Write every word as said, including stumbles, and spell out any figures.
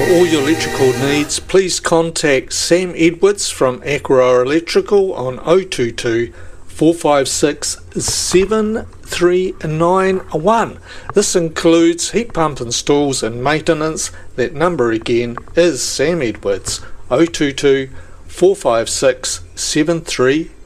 For all your electrical needs, please contact Sam Edwards from Aqua Electrical on oh two two, four five six, seven three nine one. This includes heat pump installs and maintenance. That number again is Sam Edwards, oh two two, four five six, seven three